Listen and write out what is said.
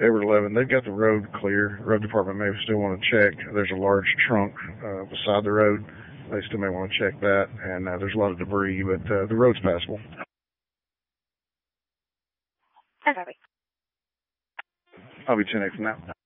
Edward 11, they've got the road clear. Road department may still want to check. There's a large trunk beside the road. They still may want to check that, and there's a lot of debris, but the road's passable. Okay. I'll be 10 from now.